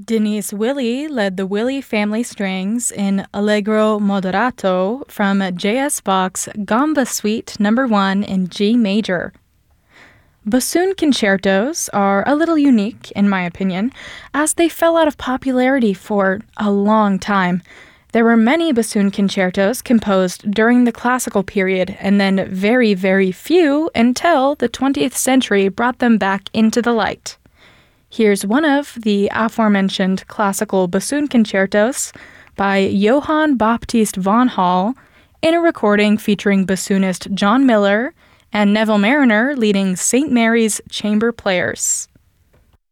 Denise Willy led the Willy family strings in Allegro Moderato from J.S. Bach's Gamba Suite No. 1 in G major. Bassoon concertos are a little unique, in my opinion, as they fell out of popularity for a long time. There were many bassoon concertos composed during the classical period, and then very, very few until the 20th century brought them back into the light. Here's one of the aforementioned classical bassoon concertos by Johann Baptist von Hall in a recording featuring bassoonist John Miller and Neville Marriner leading St. Mary's Chamber Players.